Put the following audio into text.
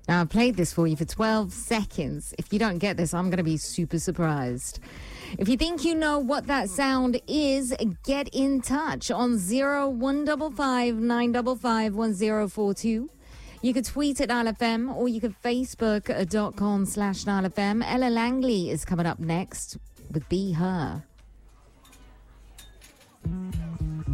Now, I've played this for you for 12 seconds. If you don't get this, I'm going to be super surprised. If you think you know what that sound is, get in touch on 0155 955 1042. You could tweet at NileFM or you could facebook.com/NileFM. Ella Langley is coming up next with Be Her.